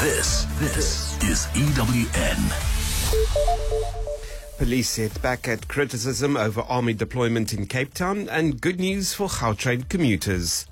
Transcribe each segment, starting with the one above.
This is EWN. Police hit back at criticism over army deployment in Cape Town, and good news for Gautrain commuters.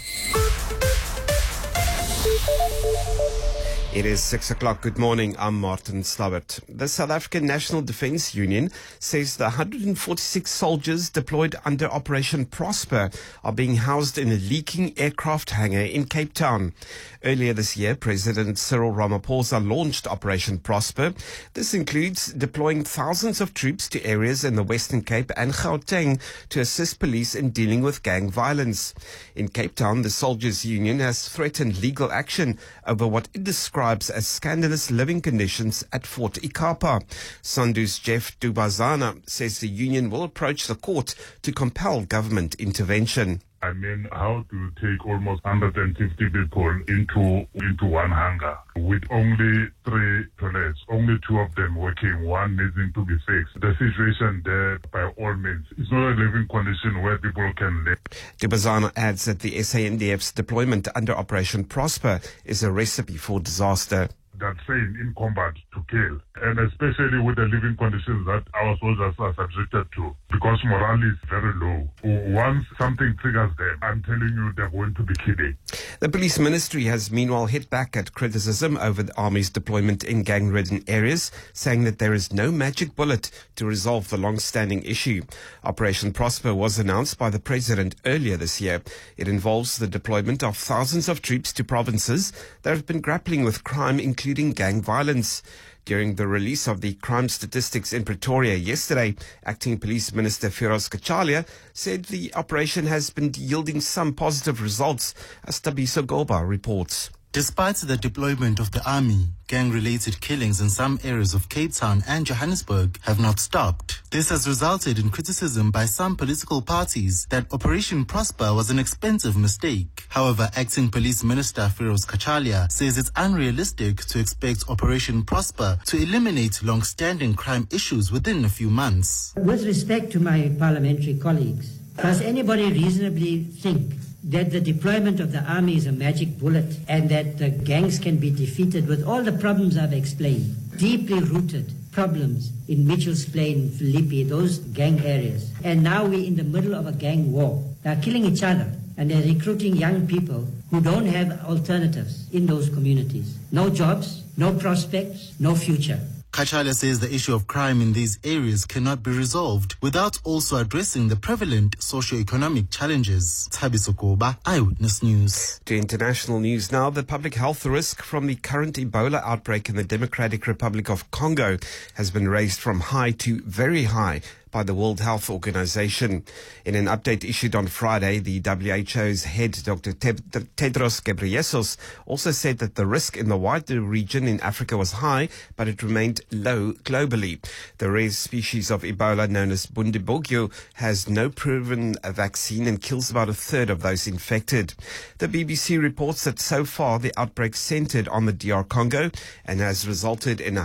It is 6 o'clock. Good morning. I'm Martin Slabbert. The South African National Defence Union says the 146 soldiers deployed under Operation Prosper are being housed in a leaking aircraft hangar in Cape Town. Earlier this year, President Cyril Ramaphosa launched Operation Prosper. This includes deploying thousands of troops to areas in the Western Cape and Gauteng to assist police in dealing with gang violence. In Cape Town, the Soldiers' Union has threatened legal action over what it describes as scandalous living conditions at Fort Ikapa. Sandu's Jeff Dubazana says the union will approach the court to compel government intervention. I mean, how to take almost 150 people into one hangar with only 3 toilets, only 2 of them working, one needing to be fixed. The situation there, by all means, is not a living condition where people can live. Dubazana adds that the SANDF's deployment under Operation Prosper is a recipe for disaster. That saying in combat to kill, and especially with the living conditions that our soldiers are subjected to, because morale is very low. Once something triggers them, I'm telling you, they're going to be killing. The police ministry has meanwhile hit back at criticism over the army's deployment in gang-ridden areas, saying that there is no magic bullet to resolve the long-standing issue. Operation Prosper was announced by the president earlier this year. It involves the deployment of thousands of troops to provinces that have been grappling with crime, including gang violence. During the release of the crime statistics in Pretoria yesterday, Acting Police Minister Firoz Kachalia said the operation has been yielding some positive results, as Tabiso Goba reports. Despite the deployment of the army, gang-related killings in some areas of Cape Town and Johannesburg have not stopped. This has resulted in criticism by some political parties that Operation Prosper was an expensive mistake. However, Acting Police Minister Firoz Kachalia says it's unrealistic to expect Operation Prosper to eliminate long-standing crime issues within a few months. With respect to my parliamentary colleagues, does anybody reasonably think that the deployment of the army is a magic bullet and that the gangs can be defeated with all the problems I've explained? Deeply rooted problems in Mitchell's Plain, Philippi, those gang areas. And now we're in the middle of a gang war. They're killing each other and they're recruiting young people who don't have alternatives in those communities. No jobs, no prospects, no future. Kachalia says the issue of crime in these areas cannot be resolved without also addressing the prevalent socio-economic challenges. Tabiso Goba, Eyewitness News. To international news now, the public health risk from the current Ebola outbreak in the Democratic Republic of Congo has been raised from high to very high by the World Health Organization. In an update issued on Friday, the WHO's head, Dr. Tedros Ghebreyesus, also said that the risk in the wider region in Africa was high, but it remained low globally. The rare species of Ebola, known as Bundibugyo, has no proven vaccine and kills about a third of those infected. The BBC reports that so far the outbreak centered on the DR Congo and has resulted in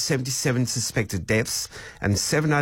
177 suspected deaths and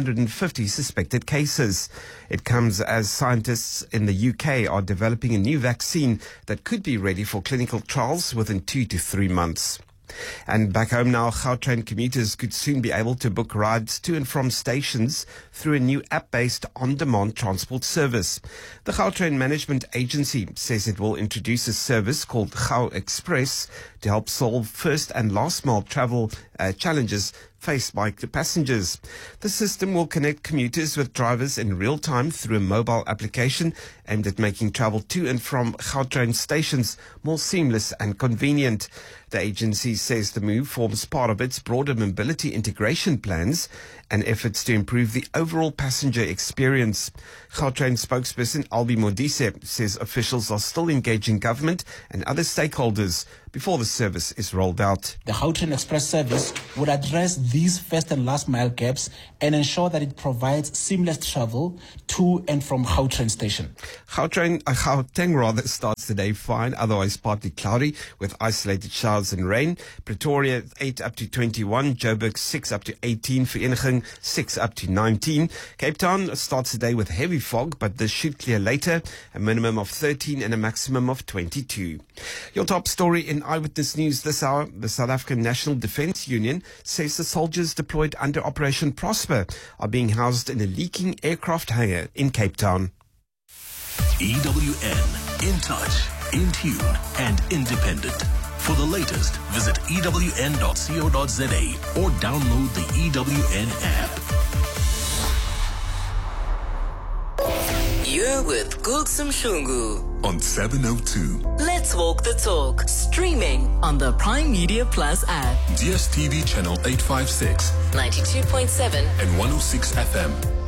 750 suspected cases. It comes as scientists in the UK are developing a new vaccine that could be ready for clinical trials within 2 to 3 months. And back home now, Gautrain commuters could soon be able to book rides to and from stations through a new app-based on-demand transport service. The Gautrain Management Agency says it will introduce a service called Gau Express to help solve first and last mile travel challenges faced by the passengers. The system will connect commuters with drivers in real time through a mobile application aimed at making travel to and from Gautrain stations more seamless and convenient. The agency says the move forms part of its broader mobility integration plans and efforts to improve the overall passenger experience. Gautrain spokesperson Albi Modise says officials are still engaging government and other stakeholders before the service is rolled out. The Gautrain Express service would address these first and last mile gaps and ensure that it provides seamless travel to and from Gautrain station. Gauteng starts today fine, otherwise partly cloudy with isolated showers and rain. Pretoria 8 up to 21, Joburg 6 up to 18, Vereeniging 6 up to 19. Cape Town starts the day with heavy fog, but this should clear later, a minimum of 13 and a maximum of 22. Your top story in In Eyewitness News this hour, the South African National Defence Union says the soldiers deployed under Operation Prosper are being housed in a leaking aircraft hangar in Cape Town. EWN, in touch, in tune, and independent. For the latest, visit ewn.co.za or download the EWN app. You're with Gulsum Shungu On 702. Let's Walk the Talk, streaming on the Prime Media Plus app. DSTV channel 856 92.7 and 106 FM.